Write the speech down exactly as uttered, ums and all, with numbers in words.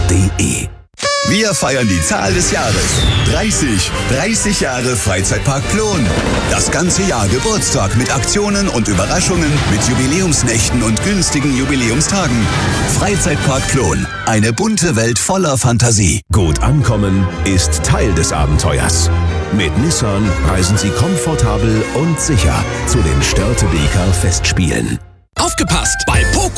punkt de. Wir feiern die Zahl des Jahres. dreißig. dreißig Jahre Freizeitpark Plon. Das ganze Jahr Geburtstag mit Aktionen und Überraschungen, mit Jubiläumsnächten und günstigen Jubiläumstagen. Freizeitpark Plon. Eine bunte Welt voller Fantasie. Gut ankommen ist Teil des Abenteuers. Mit Nissan reisen Sie komfortabel und sicher zu den Störtebeker Festspielen. Aufgepasst! Bei Poco